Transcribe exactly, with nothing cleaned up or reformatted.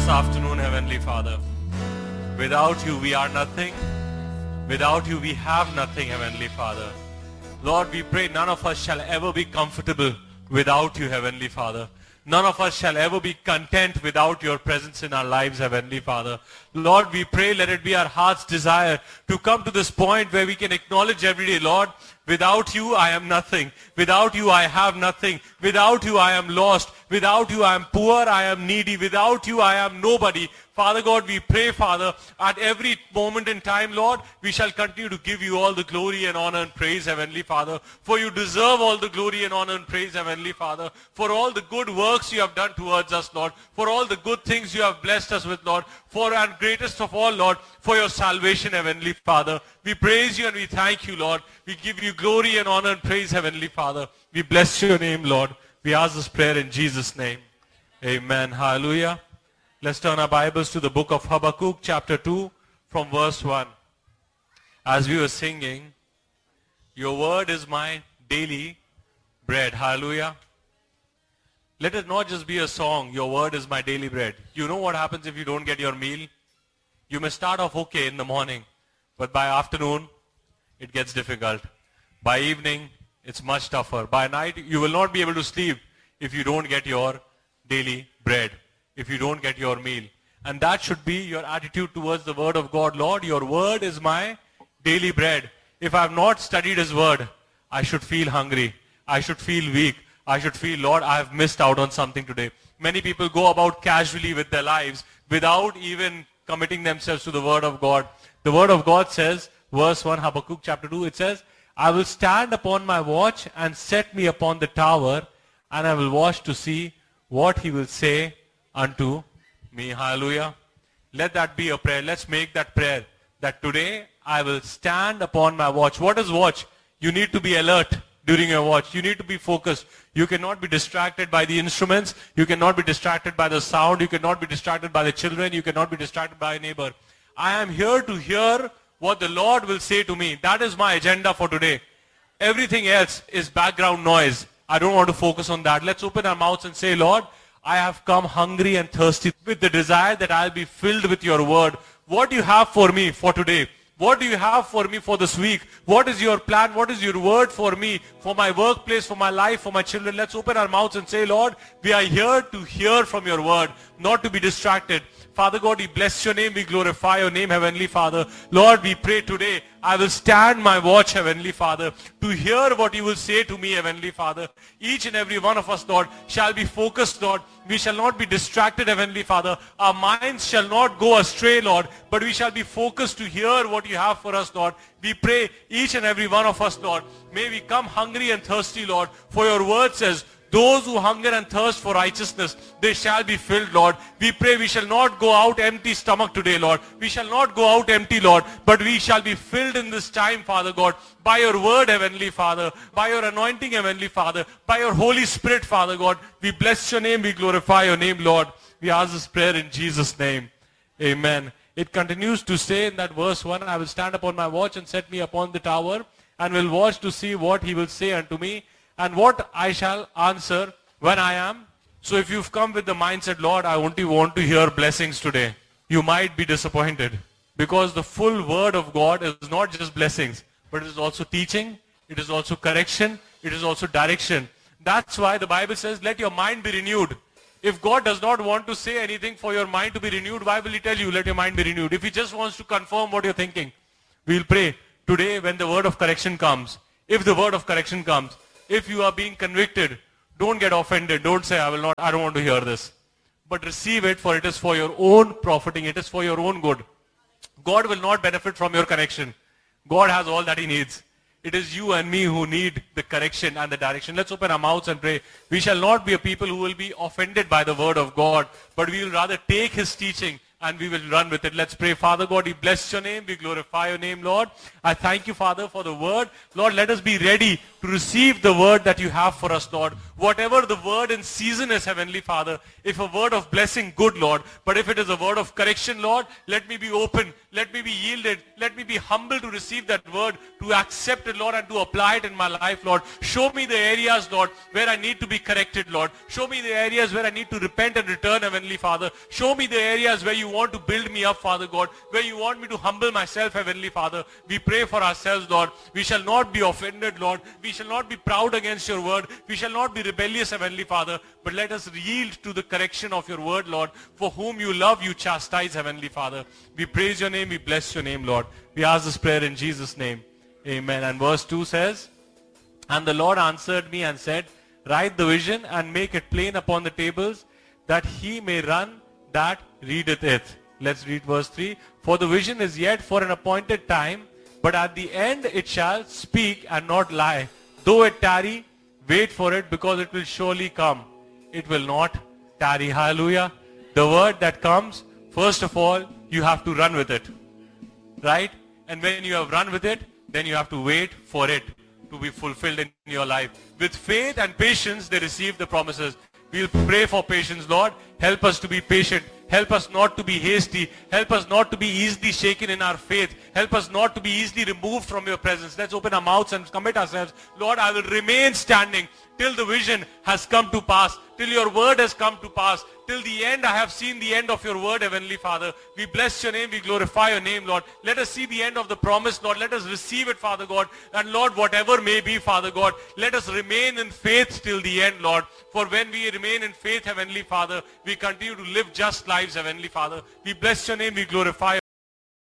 this afternoon, Heavenly Father. Without you, we are nothing. Without you, we have nothing, Heavenly Father. Lord, we pray none of us shall ever be comfortable without you, Heavenly Father. None of us shall ever be content without your presence in our lives, Heavenly Father. Lord, we pray, let it be our heart's desire to come to this point where we can acknowledge every day, Lord, without you, I am nothing. Without you, I have nothing. Without you, I am lost. Without you, I am poor, I am needy. Without you, I am nobody. Father God, we pray, Father, at every moment in time, Lord, we shall continue to give you all the glory and honor and praise, Heavenly Father. For you deserve all the glory and honor and praise, Heavenly Father. For all the good works you have done towards us, Lord. For all the good things you have blessed us with, Lord. For and greatest of all, Lord, for your salvation, Heavenly Father. We praise you and we thank you, Lord. We give you glory and honor and praise, Heavenly Father. We bless your name, Lord. We ask this prayer in Jesus' name. Amen. Hallelujah. Let's turn our Bibles to the book of Habakkuk, chapter two, from verse one. As we were singing, your word is my daily bread. Hallelujah. Let it not just be a song, your word is my daily bread. You know what happens if you don't get your meal? You may start off okay in the morning, but by afternoon, it gets difficult. By evening, it's much tougher. By night, you will not be able to sleep if you don't get your daily bread, if you don't get your meal. And that should be your attitude towards the word of God. Lord, your word is my daily bread. If I have not studied his word, I should feel hungry. I should feel weak. I should feel, Lord, I have missed out on something today. Many people go about casually with their lives without even committing themselves to the word of God. The word of God says, verse one, Habakkuk chapter two, it says, I will stand upon my watch and set me upon the tower, and I will watch to see what he will say unto me. Hallelujah. Let that be a prayer. Let's make that prayer, that today I will stand upon my watch. What is watch? You need to be alert during your watch. You need to be focused. You cannot be distracted by the instruments. You cannot be distracted by the sound. You cannot be distracted by the children. You cannot be distracted by a neighbor. I am here to hear what the Lord will say to me. That is my agenda for today. Everything else is background noise. I don't want to focus on that. Let's open our mouths and say, Lord, I have come hungry and thirsty with the desire that I'll be filled with your word. What do you have for me for today? What do you have for me for this week? What is your plan? What is your word for me, for my workplace, for my life, for my children? Let's open our mouths and say, Lord, we are here to hear from your word, not to be distracted. Father God, we bless your name, we glorify your name, Heavenly Father. Lord, we pray today, I will stand my watch, Heavenly Father, to hear what you will say to me, Heavenly Father. Each and every one of us, Lord, shall be focused, Lord. We shall not be distracted, Heavenly Father. Our minds shall not go astray, Lord, but we shall be focused to hear what you have for us, Lord. We pray, each and every one of us, Lord, may we come hungry and thirsty, Lord, for your word says, those who hunger and thirst for righteousness, they shall be filled, Lord. We pray we shall not go out empty stomach today, Lord. We shall not go out empty, Lord, but we shall be filled in this time, Father God, by your word, Heavenly Father, by your anointing, Heavenly Father, by your Holy Spirit, Father God. We bless your name, we glorify your name, Lord. We ask this prayer in Jesus' name. Amen. It continues to say in that verse one, I will stand upon my watch and set me upon the tower, and will watch to see what he will say unto me, and what I shall answer when I am. So if you've come with the mindset, Lord, I only want to hear blessings today, you might be disappointed. Because the full word of God is not just blessings, but it is also teaching, it is also correction, it is also direction. That's why the Bible says, let your mind be renewed. If God does not want to say anything for your mind to be renewed, why will he tell you, let your mind be renewed? If he just wants to confirm what you're thinking, we'll pray today when the word of correction comes. If the word of correction comes, if you are being convicted, don't get offended. Don't say, I will not, I don't want to hear this. But receive it, for it is for your own profiting. It is for your own good. God will not benefit from your correction. God has all that he needs. It is you and me who need the correction and the direction. Let's open our mouths and pray. We shall not be a people who will be offended by the word of God, but we will rather take his teaching and we will run with it. Let's pray. Father God, we bless your name. We glorify your name, Lord. I thank you, Father, for the word. Lord, let us be ready to receive the word that you have for us, Lord. Whatever the word in season is, Heavenly Father, if a word of blessing, good, Lord. But if it is a word of correction, Lord, let me be open, let me be yielded, let me be humble to receive that word, to accept it, Lord, and to apply it in my life, Lord. Show me the areas, Lord, where I need to be corrected, Lord. Show me the areas where I need to repent and return, Heavenly Father. Show me the areas where you want to build me up, Father God, where you want me to humble myself, Heavenly Father. We pray for ourselves, Lord. We shall not be offended, Lord. We shall not be proud against your word. We shall not be rebellious, Heavenly Father, but let us yield to the correction of your word, Lord. For whom you love, you chastise, Heavenly Father. We praise your name, we bless your name, Lord. We ask this prayer in Jesus' name. Amen. And verse two says, and the Lord answered me and said, write the vision and make it plain upon the tables, that he may run that readeth it. Let's read verse three. For the vision is yet for an appointed time, but at the end it shall speak and not lie. Though it tarry, wait for it, because it will surely come. It will not tarry. Hallelujah. The word that comes, first of all, you have to run with it. Right? And when you have run with it, then you have to wait for it to be fulfilled in your life. With faith and patience, they receive the promises. We'll pray for patience, Lord. Help us to be patient. Help us not to be hasty. Help us not to be easily shaken in our faith. Help us not to be easily removed from your presence. Let's open our mouths and commit ourselves. Lord, I will remain standing till the vision has come to pass, till your word has come to pass, till the end I have seen the end of your word, Heavenly Father. We bless your name, we glorify your name, Lord. Let us see the end of the promise, Lord. Let us receive it, Father God. And Lord, whatever may be, Father God, let us remain in faith till the end, Lord. For when we remain in faith, Heavenly Father, we continue to live just lives, Heavenly Father. We bless your name, we glorify